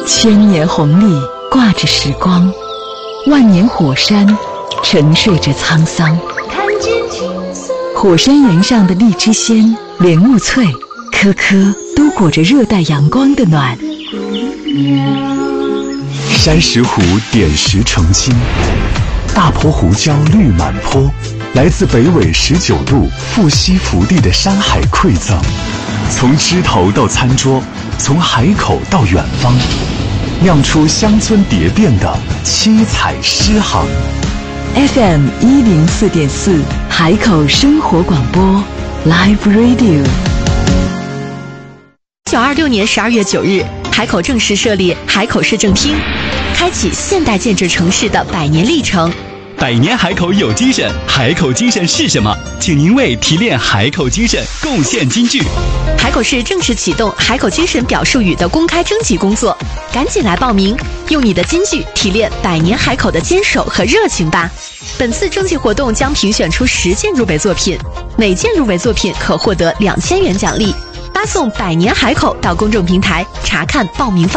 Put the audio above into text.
千年红利挂着时光，万年火山沉睡着沧桑。 看见青色火山岩上的荔枝鲜、莲雾脆，颗颗都裹着热带阳光的暖。 山石湖点石成金，大坡胡椒绿满坡，来自北纬19度富硒福地的山海馈赠，从枝头到餐桌，从海口到远方，酿出乡村蝶变的七彩诗行。 FM 104.4海口生活广播 Live Radio。 1926年12月9日，海口正式设立海口市政厅，开启现代建制城市的100年历程。 百年海口有精神，海口精神是什么？请您为提炼海口精神贡献金句。 海口市正式启动海口精神表述语的公开征集工作，赶紧来报名，用你的金句提炼100年海口的坚守和热情吧。本次征集活动将评选出10件入围作品，每件入围作品可获得2000元奖励。发送100年海口到公众平台查看报名